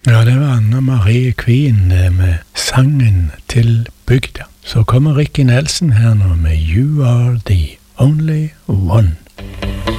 Ja, det var Anna Marie Queen med sangen til bygda. Så kommer Ricky Nelson her nå med You Are The Only One.